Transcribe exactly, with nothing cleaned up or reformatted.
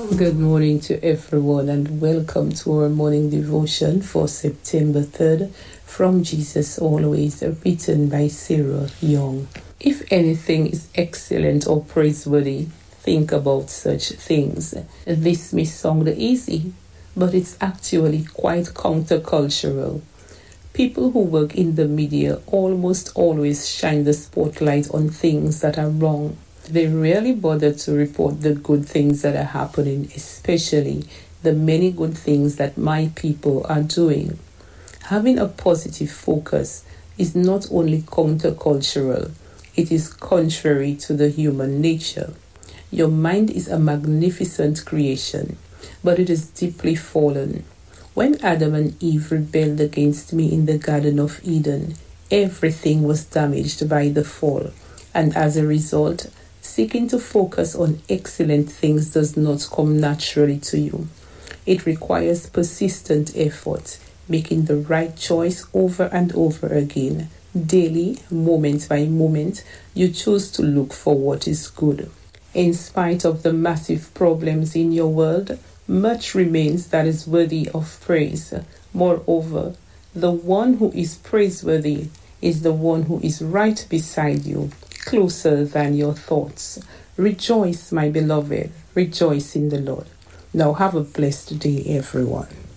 Good morning to everyone and welcome to our morning devotion for September third from Jesus Always, written by Sarah Young. If anything is excellent or praiseworthy, think about such things. This may sound easy, but it's actually quite countercultural. People who work in the media almost always shine the spotlight on things that are wrong. They rarely bother to report the good things that are happening, especially the many good things that my people are doing. Having a positive focus is not only countercultural, it is contrary to the human nature. Your mind is a magnificent creation, but it is deeply fallen. When Adam and Eve rebelled against me in the Garden of Eden, everything was damaged by the fall, and as a result, seeking to focus on excellent things does not come naturally to you. It requires persistent effort, making the right choice over and over again. Daily, moment by moment, you choose to look for what is good. In spite of the massive problems in your world, much remains that is worthy of praise. Moreover, the one who is praiseworthy is the one who is right beside you, closer than your thoughts. Rejoice, my beloved. Rejoice in the Lord. Now have a blessed day, everyone.